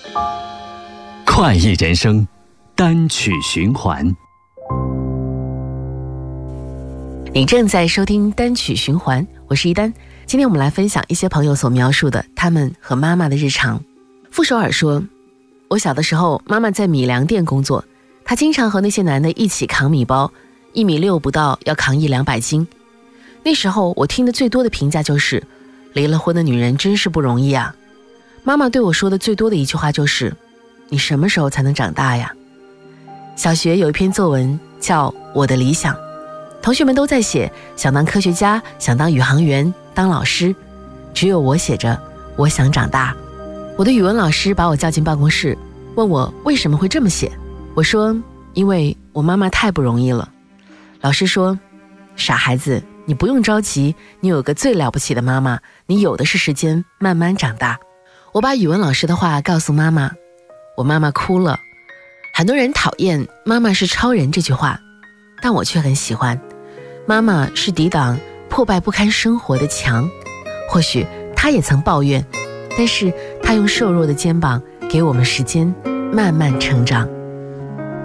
快意人生，单曲循环。 你正在收听单曲循环，我是一丹。今天我们来分享一些朋友所描述的他们和妈妈的日常。傅首尔说，我小的时候妈妈在米粮店工作，她经常和那些男的一起扛米包，1.6米不到要扛100-200斤。那时候我听的最多的评价就是，离了婚的女人真是不容易啊。妈妈对我说的最多的一句话就是，你什么时候才能长大呀？小学有一篇作文叫《我的理想》，同学们都在写想当科学家，想当宇航员，当老师，只有我写着我想长大。我的语文老师把我叫进办公室，问我为什么会这么写。我说，因为我妈妈太不容易了。老师说，傻孩子，你不用着急，你有个最了不起的妈妈，你有的是时间慢慢长大。我把语文老师的话告诉妈妈，我妈妈哭了。很多人讨厌妈妈是超人这句话，但我却很喜欢。妈妈是抵挡破败不堪生活的墙，或许她也曾抱怨，但是她用瘦弱的肩膀给我们时间慢慢成长。